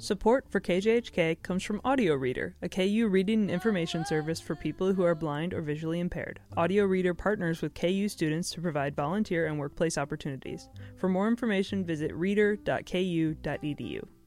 Support for KJHK comes from Audio Reader, a KU reading and information service for people who are blind or visually impaired. Audio Reader partners with KU students to provide volunteer and workplace opportunities. For more information, visit reader.ku.edu.